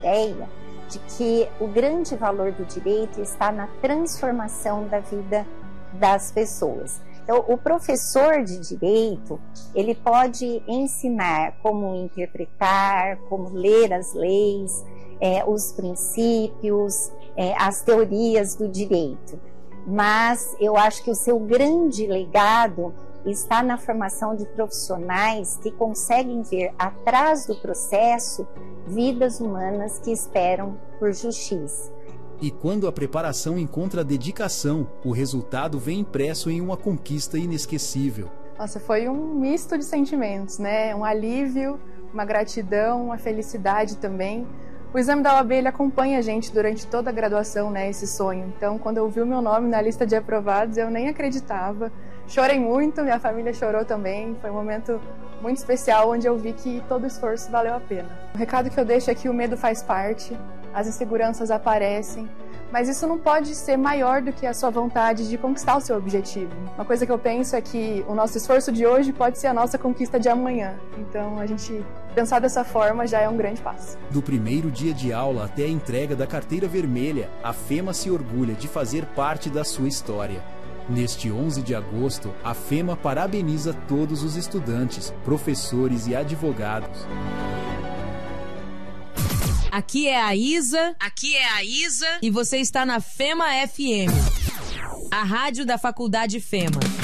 ideia de que o grande valor do direito está na transformação da vida das pessoas. Então, o professor de direito, ele pode ensinar como interpretar, como ler as leis, os princípios, as teorias do direito. Mas eu acho que o seu grande legado está na formação de profissionais que conseguem ver atrás do processo vidas humanas que esperam por justiça. E quando a preparação encontra dedicação, o resultado vem impresso em uma conquista inesquecível. Nossa, foi um misto de sentimentos, né? Um alívio, uma gratidão, uma felicidade também. O exame da OAB, ele acompanha a gente durante toda a graduação, né? Esse sonho. Então, quando eu vi o meu nome na lista de aprovados, eu nem acreditava. Chorei muito, minha família chorou também. Foi um momento muito especial, onde eu vi que todo o esforço valeu a pena. O recado que eu deixo é que o medo faz parte, as inseguranças aparecem, mas isso não pode ser maior do que a sua vontade de conquistar o seu objetivo. Uma coisa que eu penso é que o nosso esforço de hoje pode ser a nossa conquista de amanhã. Então, a gente pensar dessa forma já é um grande passo. Do primeiro dia de aula até a entrega da carteira vermelha, a FEMA se orgulha de fazer parte da sua história. Neste 11 de agosto, a FEMA parabeniza todos os estudantes, professores e advogados. Aqui é a Isa. Aqui é a Isa. E você está na FEMA FM, a rádio da Faculdade FEMA.